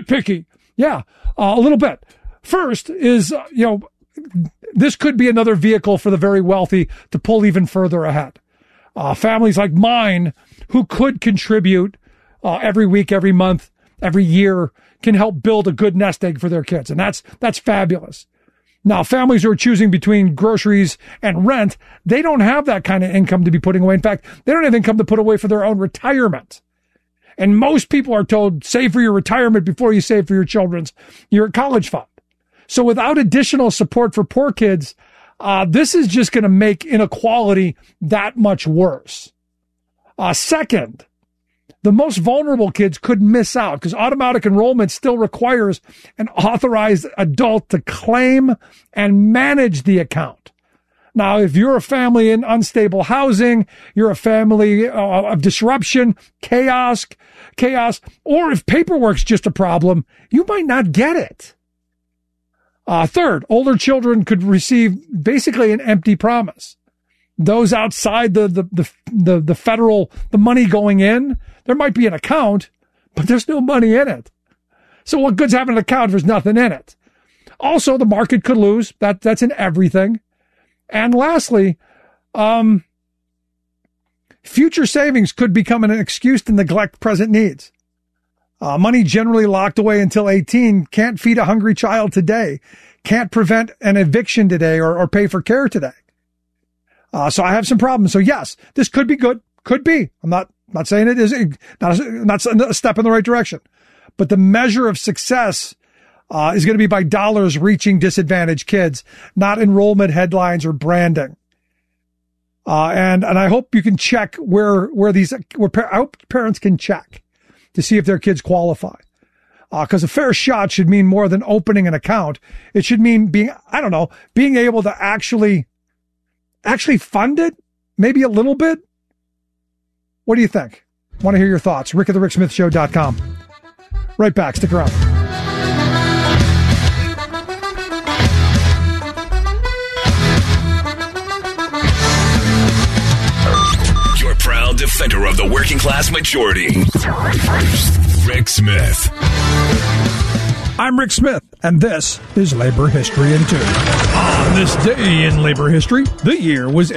nitpicky. Yeah, a little bit. First is, this could be another vehicle for the very wealthy to pull even further ahead. Families like mine who could contribute every week, every month, every year can help build a good nest egg for their kids. And that's fabulous. Now, families who are choosing between groceries and rent, they don't have that kind of income to be putting away. In fact, they don't have income to put away for their own retirement. And most people are told, save for your retirement before you save for your college fund. So without additional support for poor kids, this is just going to make inequality that much worse. Second, the most vulnerable kids could miss out because automatic enrollment still requires an authorized adult to claim and manage the account. Now, if you're a family in unstable housing, you're a family of disruption, chaos, or if paperwork's just a problem, you might not get it. Third, older children could receive basically an empty promise. Those outside the federal, the money going in, there might be an account, but there's no money in it. So what good's having an account if there's nothing in it? Also, the market could lose. That's in everything. And lastly, future savings could become an excuse to neglect present needs. Money generally locked away until 18 can't feed a hungry child today, can't prevent an eviction today or pay for care today. So I have some problems. So yes, this could be good. Could be. I'm not saying it is not a step in the right direction, but the measure of success is going to be by dollars reaching disadvantaged kids, not enrollment headlines or branding. And I hope you can check where I hope parents can check to see if their kids qualify. Because a fair shot should mean more than opening an account. It should mean being able to actually fund it, maybe a little bit. What do you think? Want to hear your thoughts. Rick at the RickSmithShow.com. Right back. Stick around. Your proud defender of the working class majority. Rick Smith. I'm Rick Smith, and this is Labor History in 2. On this day in labor history, the year was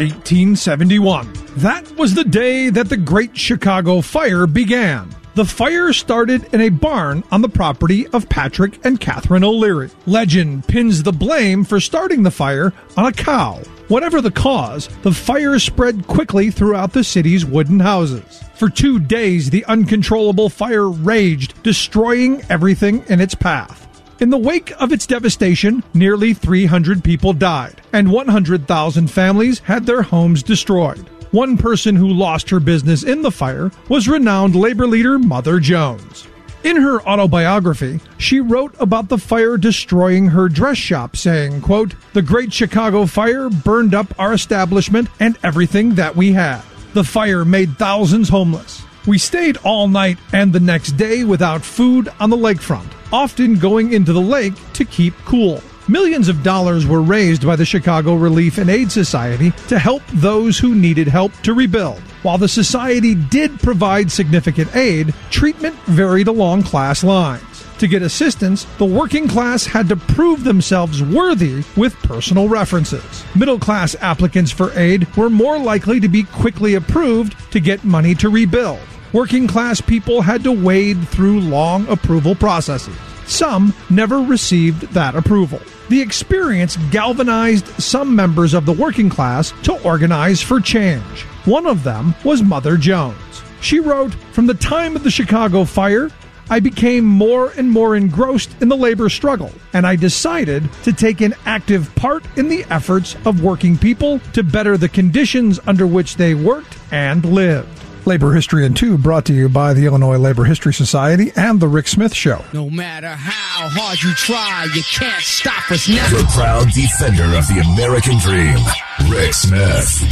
1871. That was the day that the Great Chicago Fire began. The fire started in a barn on the property of Patrick and Catherine O'Leary. Legend pins the blame for starting the fire on a cow. Whatever the cause, the fire spread quickly throughout the city's wooden houses. For 2 days, the uncontrollable fire raged, destroying everything in its path. In the wake of its devastation, nearly 300 people died, and 100,000 families had their homes destroyed. One person who lost her business in the fire was renowned labor leader Mother Jones. In her autobiography, she wrote about the fire destroying her dress shop, saying, quote, "The Great Chicago Fire burned up our establishment and everything that we had. The fire made thousands homeless. We stayed all night and the next day without food on the lakefront, often going into the lake to keep cool. Millions of dollars were raised by the Chicago Relief and Aid Society to help those who needed help to rebuild. While the society did provide significant aid, treatment varied along class lines. To get assistance, the working class had to prove themselves worthy with personal references. Middle-class applicants for aid were more likely to be quickly approved to get money to rebuild. Working-class people had to wade through long approval processes. Some never received that approval. The experience galvanized some members of the working class to organize for change. One of them was Mother Jones. She wrote, "From the time of the Chicago fire, I became more and more engrossed in the labor struggle, and I decided to take an active part in the efforts of working people to better the conditions under which they worked and lived." Labor History in 2 brought to you by the Illinois Labor History Society and The Rick Smith Show. No matter how hard you try, you can't stop us now. The proud defender of the American dream, Rick Smith.